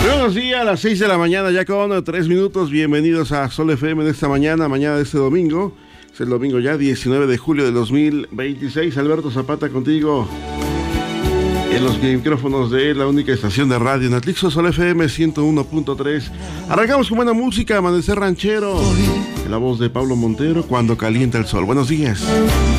Buenos días, a las 6 de la mañana, ya con 3 minutos. Bienvenidos a Sol FM en esta mañana de este domingo. Es el domingo ya, 19 de julio de 2026. Alberto Zapata contigo en los micrófonos de la única estación de radio en Atlixco, Sol FM 101.3. Arrancamos con buena música, Amanecer Ranchero, en la voz de Pablo Montero, Cuando Calienta el Sol. Buenos días.